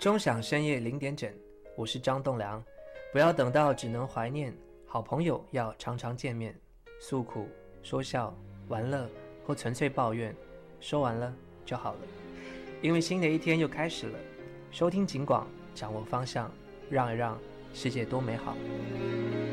钟响深夜0点整，我是张栋梁。不要等到只能怀念，好朋友要常常见面，诉苦、说笑、玩乐或纯粹抱怨，说完了就好了。因为新的一天又开始了，收听警广，掌握方向，让一让，世界多美好。